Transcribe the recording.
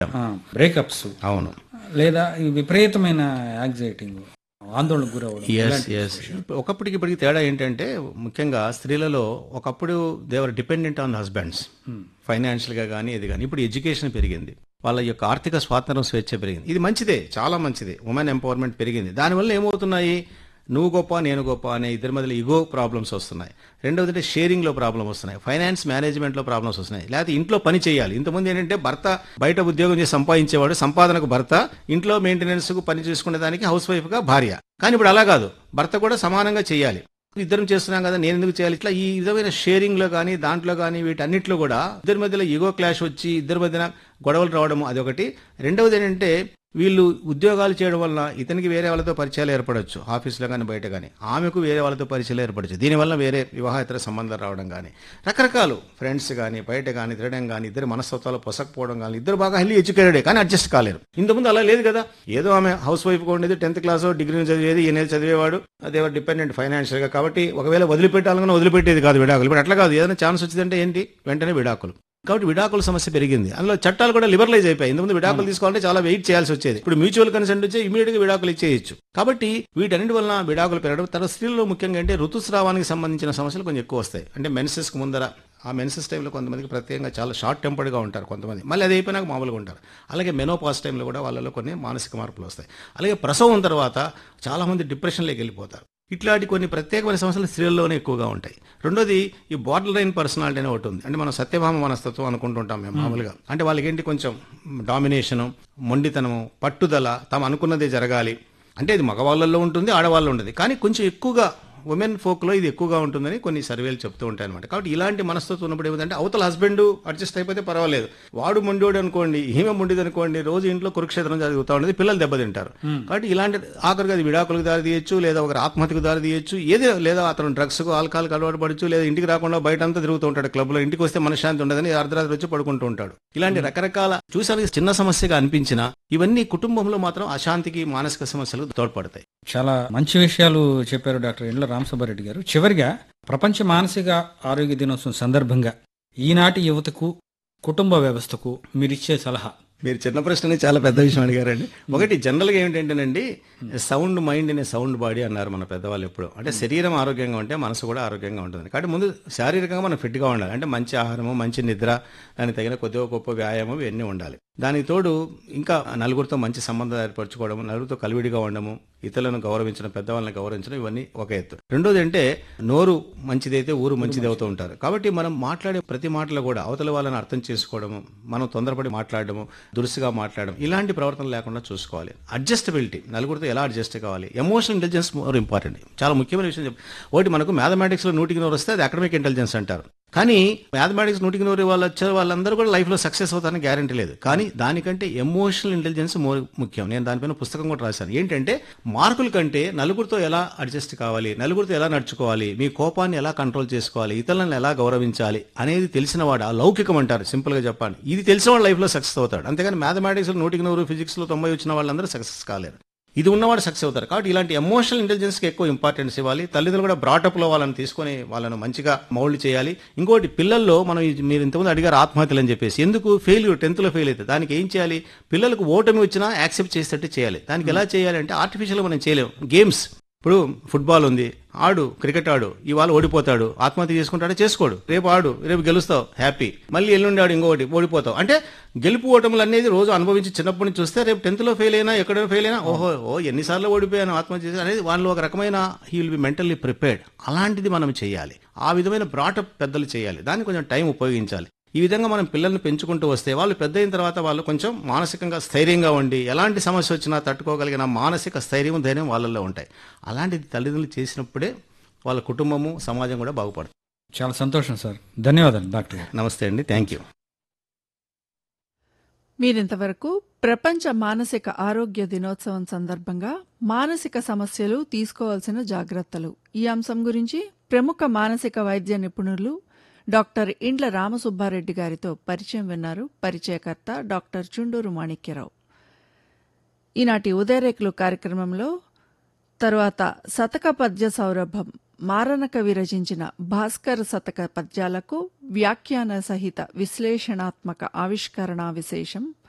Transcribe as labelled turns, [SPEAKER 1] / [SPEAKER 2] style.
[SPEAKER 1] Breakups
[SPEAKER 2] అవును.
[SPEAKER 1] లేదా ఈ విపరీతమైన యాంగ్జైటింగ్, ఆందోళనకు గురవడం.
[SPEAKER 2] ఎస్ ఒకప్పటికి ఇప్పటికి తేడా ఏంటంటే ముఖ్యంగా స్త్రీలలో ఒకప్పుడు దేవర్ డిపెండెంట్ ఆన్ హస్బెండ్స్ ఫైనాన్షియల్గా కానీ ఇది కానీ. ఇప్పుడు ఎడ్యుకేషన్ పెరిగింది, వాళ్ళ యొక్క ఆర్థిక స్వాతంత్రం, స్వేచ్ఛ పెరిగింది. ఇది మంచిదే, చాలా మంచిది. ఉమెన్ ఎంపవర్మెంట్ పెరిగింది. దానివల్ల ఏమవుతున్నాయి, నువ్వు గొప్ప నేను గొప్ప అనే ఇద్దరి మధ్యలో ఇగో ప్రాబ్లమ్స్ వస్తున్నాయి. రెండవది షేరింగ్లో ప్రాబ్లమ్ వస్తున్నాయి, ఫైనాన్స్ మేనేజ్మెంట్లో ప్రాబ్లమ్స్ వస్తున్నాయి, లేకపోతే ఇంట్లో పని చేయాలి. ఇంతకుముందు ఏంటంటే భర్త బయట ఉద్యోగం చేసి సంపాదించేవాడు, సంపాదనకు భర్త, ఇంట్లో మెయింటెనెన్స్కు పని చేసుకునే దానికి హౌస్ వైఫ్గా భార్య. కానీ ఇప్పుడు అలా కాదు, భర్త కూడా సమానంగా చేయాలి. ఇద్దరం చేస్తున్నాం కదా, నేను ఎందుకు చేయాలి? ఇట్లా ఈ విధమైన షేరింగ్ లో కానీ దాంట్లో కానీ వీటన్నిటిలో కూడా ఇద్దరి మధ్యలో ఈగో క్లాష్ వచ్చి ఇద్దరి మధ్యన గొడవలు రావడం అదొకటి. రెండవది ఏంటంటే వీళ్ళు ఉద్యోగాలు చేయడం వల్ల ఇతనికి వేరే వాళ్ళతో పరిచయాలు ఏర్పడవచ్చు, ఆఫీసులో కానీ బయట కానీ, ఆమెకు వేరే వాళ్ళతో పరిచయాలు ఏర్పడచ్చు. దీనివల్ల వేరే వివాహేతర సంబంధాలు రావడం కానీ, రకరకాలు ఫ్రెండ్స్ కానీ బయట కానీ తిరగడం కానీ, ఇద్దరు మనస్తత్వాలు పొసకపోవడం కానీ, ఇద్దరు బాగా హెల్లి ఎడ్యుకేటెడే కానీ అడ్జస్ట్ కాలేరు. ఇంతకుముందు అలా లేదు కదా, ఏదో ఆమె హౌస్ వైఫ్గా ఉండేది, 10th క్లాస్ డిగ్రీ చదివేది, ఈయన చదివేవాడు, అదేవాడు డిపెండెంట్ ఫైనాన్షియల్గా. కాబట్టి ఒకవేళ వదిలిపెట్టాలన్నా వదిలిపెట్టేది కాదు విడాకులు. ఇప్పుడు అట్లా కాదు, ఏదైనా ఛాన్స్ వచ్చిందంటే ఏంటి వెంటనే విడాకులు. కాబట్టి విడాకుల సమస్య పెరిగింది. అందులో చట్టాలు కూడా లిబరలైజ్ అయిపోయాయి. ఇంతకుముందు విడాకులు తీసుకోవాలంటే చాలా వెయిట్ చేయాల్సి వచ్చేది, ఇప్పుడు మ్యూచువల్ కన్సెంట్ వచ్చి ఇమీడియట్ గా విడాకులు ఇచ్చేయచ్చు. కాబట్టి వీటన్నిటి వలన విడాకులు పెరగడం. తర్వాత స్త్రీల్లో ముఖ్యంగా అంటే ఋతుస్రావానికి సంబంధించిన సమస్యలు కొంచెం ఎక్కువ వస్తాయి. అంటే మెన్సెస్ కు ముందర, ఆ మెన్సెస్ టైంలో కొంతమందికి ప్రత్యేకంగా చాలా షార్ట్ టెంపర్డ్గా ఉంటారు కొంతమంది, మళ్ళీ అది అయిపోయినాక మామూలుగా ఉంటారు. అలాగే మెనోపాస్ టైంలో కూడా వాళ్ళలో కొన్ని మానసిక మార్పులు వస్తాయి. అలాగే ప్రసవం తర్వాత చాలా మంది డిప్రెషన్లోకి వెళ్ళిపోతారు. ఇట్లాంటి కొన్ని ప్రత్యేకమైన సమస్యలు స్త్రీల్లోనే ఎక్కువగా ఉంటాయి. రెండోది ఈ బార్డర్ లైన్ పర్సనాలిటీ అనే ఒకటి ఉంది. అంటే మనం సత్యభామ మనస్తత్వం అనుకుంటుంటాం మేము మామూలుగా. అంటే వాళ్ళకి ఏంటి కొంచెం డామినేషను, మొండితనము, పట్టుదల, తాము అనుకున్నదే జరగాలి. అంటే ఇది మగవాళ్ళల్లో ఉంటుంది, ఆడవాళ్ళు ఉంటుంది. కానీ కొంచెం ఎక్కువగా ఉమెన్ ఫోక్లో ఇది ఎక్కువగా ఉంటుందని కొన్ని సర్వేలు చెప్తూ ఉంటాయి అనమాట. కాబట్టి ఇలాంటి మనస్తత్వం ఉన్నప్పుడు ఏమిటంటే అవతల హస్బెండ్ అడ్జస్ట్ అయిపోతే పర్వాలేదు, వాడు మొండోడు అనుకోండి, ఈమె మొండిది అనుకోండి, రోజు ఇంట్లో కురుక్షేత్రం జరుగుతూ ఉంటుంది, పిల్లలు దెబ్బతింటారు. కాబట్టి ఇలాంటి ఆఖరికి అది విడాకులకు దారి తీయచ్చు, లేదా ఒకరి ఆత్మహత్యకు దారి తీయచ్చు, ఏదో లేదా అతను డ్రగ్స్కు ఆల్కహాల్కి అలవాటు పడచ్చు, లేదా ఇంటికి రాకుండా బయట అంతా తిరుగుతూ ఉంటాడు క్లబ్లో, ఇంటికి వస్తే మనశ్శాంతి ఉండదని అర్ధరాత్రి వచ్చి పడుకుంటూ ఉంటాడు. ఇలాంటి రకరకాల చూసానికి చిన్న సమస్యగా అనిపించినా ఇవన్నీ కుటుంబంలో మాత్రం అశాంతికి, మానసిక సమస్యలకు తోడ్పడతాయి.
[SPEAKER 1] చాలా మంచి విషయాలు చెప్పారు డాక్టర్ ఇండ్ల రామసుబ్బారెడ్డి గారు. చివరిగా ప్రపంచ మానసిక ఆరోగ్య దినోత్సవం సందర్భంగా ఈనాటి యువతకు, కుటుంబ వ్యవస్థకు మీరిచ్చే సలహా?
[SPEAKER 2] మీరు చిన్న ప్రశ్నని చాలా పెద్ద విషయం అడిగారండి. ఒకటి జనరల్గా ఏమిటంటేనండి, సౌండ్ మైండ్ అనే సౌండ్ బాడీ అన్నారు మన పెద్దవాళ్ళు ఎప్పుడు. అంటే శరీరం ఆరోగ్యంగా ఉంటే మనసు కూడా ఆరోగ్యంగా ఉంటుంది. కాబట్టి ముందు శారీరకంగా మనం ఫిట్గా ఉండాలి. అంటే మంచి ఆహారము, మంచి నిద్ర, దానికి తగిన కొద్దిగా గొప్ప వ్యాయామం ఇవన్నీ ఉండాలి. దానికి తోడు ఇంకా నలుగురితో మంచి సంబంధాలు ఏర్పరచుకోవడము, నలుగురితో కలివిడిగా ఉండడము, ఇతరులను గౌరవించడం, పెద్దవాళ్ళని గౌరవించడం, ఇవన్నీ ఒక ఎత్తు. రెండోది అంటే నోరు మంచిదైతే ఊరు మంచిది అవుతూ ఉంటారు. కాబట్టి మనం మాట్లాడే ప్రతి మాటలో కూడా అవతల వాళ్ళని అర్థం చేసుకోవడము, మనం తొందరపడి మాట్లాడడము, దురుసుగా మాట్లాడడం, ఇలాంటి ప్రవర్తన లేకుండా చూసుకోవాలి. అడ్జస్టబిలిటీ, నలుగురితో ఎలా అడ్జస్ట్ కావాలి. Emotional intelligence more important. చాలా ముఖ్యమైన విషయం ఒకటి మనకు మ్యాథమెటిక్స్లో 100కి 100 వస్తే అది అకాడమిక్ ఇంటెలిజెన్స్ అంటారు. కానీ మ్యాథమెటిక్స్ 100కి 100 వాళ్ళు వచ్చారు, వాళ్ళందరూ కూడా లైఫ్లో సక్సెస్ అవుతారని గ్యారంటీ లేదు. కానీ దానికంటే ఎమోషనల్ ఇంటెలిజెన్స్ మోర్ ముఖ్యం. నేను దానిపైన పుస్తకం కూడా రాశాను. ఏంటంటే మార్కుల కంటే నలుగురితో ఎలా అడ్జస్ట్ కావాలి, నలుగురితో ఎలా నడుచుకోవాలి, మీ కోపాన్ని ఎలా కంట్రోల్ చేసుకోవాలి, ఇతరులను ఎలా గౌరవించాలి అనేది తెలిసిన వాడు, ఆ లౌకికం అంటారు సింపుల్గా చెప్పాలి, ఇది తెలిసిన వాడు లైఫ్లో సక్సెస్ అవుతాడు. అంతేగాని మ్యాథమెటిక్స్లో 100కి 100, ఫిజిక్స్లో 90 వచ్చిన వాళ్ళందరూ సక్సెస్ కాలేరు. ఇది ఉన్నవాడు సక్సెస్ అవుతారు. కాబట్టి ఇలాంటి ఎమోషనల్ ఇంటెలిజెన్స్కి ఎక్కువ ఇంపార్టెన్స్ ఇవ్వాలి. తల్లిదండ్రులు కూడా బ్రాటప్లో వాళ్ళని తీసుకొని వాళ్ళను మంచిగా మౌల్డ్ చేయాలి. ఇంకోటి పిల్లల్లో మనం మీరు ఇంతకుముందు అడిగారు ఆత్మహత్యలు అని చెప్పేసి, ఎందుకు ఫెయిల్యూర్ 10th ఫెయిల్ అయితే దానికి ఏం చేయాలి? పిల్లలకు ఓటమి వచ్చినా యాక్సెప్ట్ చేసేటట్టు చేయాలి. దానికి ఎలా చేయాలి అంటే ఆర్టిఫిషియల్గా మనం చేయలేము. గేమ్స్, ఇప్పుడు ఫుట్బాల్ ఉంది, ఆడు, క్రికెట్ ఆడు, ఇవాళ ఓడిపోతాడు, ఆత్మహత్య చేసుకుంటాడు, చేసుకోడు, రేపు ఆడు, రేపు గెలుస్తావు, హ్యాపీ, మళ్ళీ ఎల్లుండి ఆడు, ఇంకోటి ఓడిపోతావు. అంటే గెలుపు ఓటములు అనేది రోజు అనుభవించి చిన్నప్పటి నుంచి చూస్తే రేపు 10th ఫెయిల్ అయినా, ఎక్కడైనా ఫెయిల్ అయినా, ఓహో ఎన్నిసార్లు ఓడిపోయాను, ఆత్మహత్య చేసి అనేది వాళ్ళు ఒక రకమైన he will be mentally prepared. అలాంటిది మనం చేయాలి. ఆ విధమైన బ్రాటప్ పెద్దలు చేయాలి. దానికి కొంచెం టైం ఉపయోగించాలి. ఈ విధంగా మనం పిల్లల్ని పెంచుకుంటూ వస్తే వాళ్ళు పెద్ద అయిన తర్వాత వాళ్ళు కొంచెం మానసికంగా స్థైర్యంగా ఉండి ఎలాంటి సమస్య వచ్చినా తట్టుకోగలిగిన మానసిక స్థైర్యం, ధైర్యం వాళ్ళల్లో ఉంటాయి. అలాంటిది తల్లిదండ్రులు చేసినప్పుడే వాళ్ళ కుటుంబము, సమాజం కూడా బాగుపడుతుంది.
[SPEAKER 1] చాలా సంతోషం సార్. ధన్యవాదాలు డాక్టర్ గారు.
[SPEAKER 2] నమస్తే అండి, థ్యాంక్ యూ.
[SPEAKER 3] మీరింతవరకు ప్రపంచ మానసిక ఆరోగ్య దినోత్సవం సందర్భంగా మానసిక సమస్యలు, తీసుకోవాల్సిన జాగ్రత్తలు, ఈ అంశం గురించి ప్రముఖ మానసిక వైద్య నిపుణులు డాక్టర్ ఇండ్ల రామసుబ్బారెడ్డి గారితో పరిచయం విన్నారు. పరిచయకర్త డాక్టర్ చుండూరు మాణిక్యరావు. ఈనాటి ఉదయరేకులు కార్యక్రమంలో తరువాత శతక పద్య సౌరభం, మారణకవి రచించిన భాస్కర్ శతక పద్యాలకు వ్యాఖ్యాన సహిత విశ్లేషణాత్మక ఆవిష్కరణ విశేషం